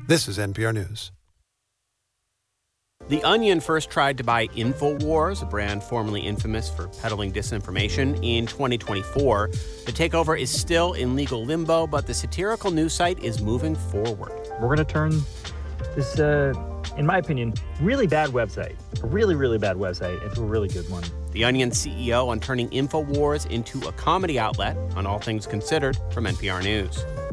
This is NPR News. The Onion first tried to buy InfoWars, a brand formerly infamous for peddling disinformation, in 2024. The takeover is still in legal limbo, but the satirical news site is moving forward. We're going to turn this, in my opinion, really bad website, a really, really bad website, into a really good one. The Onion CEO on turning InfoWars into a comedy outlet on All Things Considered from NPR News.